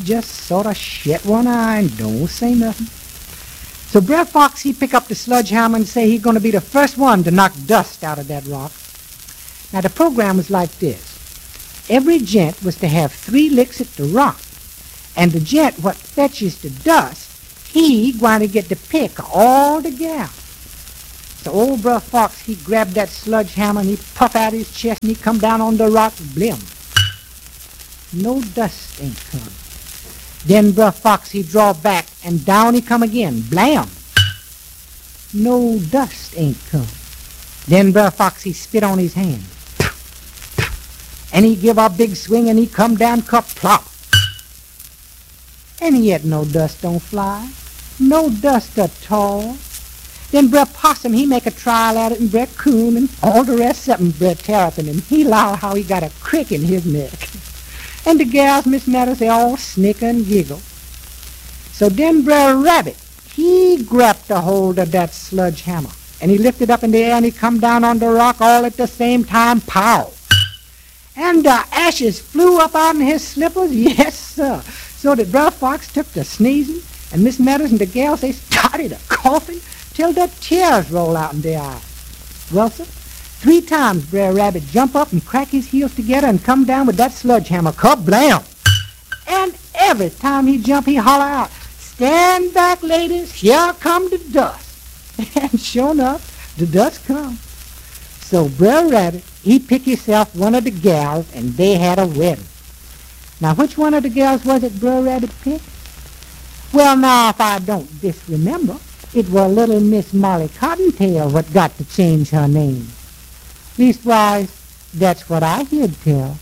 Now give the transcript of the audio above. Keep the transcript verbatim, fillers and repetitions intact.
just sort of shut one eye and don't say nothing. So Brer Fox, he pick up the sledgehammer and say he's going to be the first one to knock dust out of that rock. Now, the program was like this. Every gent was to have three licks at the rock, and the gent what fetches the dust, he going to get the pick of all the gals. So old Brer Fox, he grabbed that sledgehammer and he puff out his chest and he come down on the rock, blim. No dust ain't come. Then Brer Fox, he draw back and down he come again, blam. No dust ain't come. Then Brer Fox, he spit on his hand. And he give a big swing and he come down, cup, plop. And yet no dust don't fly. No dust at all. Then Brer Possum, he make a trial at it, and Brer Coon and all the rest of them, Brer Terrapin, and he allow how he got a crick in his neck. And the gals, Miss Meadows, they all snicker and giggle. So then Brer Rabbit, he grabbed a hold of that sledgehammer, and he lifted up in the air, and he come down on the rock all at the same time, pow! And the ashes flew up out in his slippers, yes, sir. So that Brer Fox took to sneezing, and Miss Meadows and the gals, they started a-coughing till the tears roll out in their eyes. Well, sir, three times Brer Rabbit jump up and crack his heels together and come down with that sledgehammer, kablam! And every time he jump, he holler out, "Stand back, ladies, here come the dust." And sure enough, the dust come. So Brer Rabbit, he picked himself one of the gals, and they had a wedding. Now, which one of the gals was it Brer Rabbit picked? Well, now, if I don't disremember, it was little Miss Molly Cottontail what got to change her name. Leastwise, that's what I heard tell.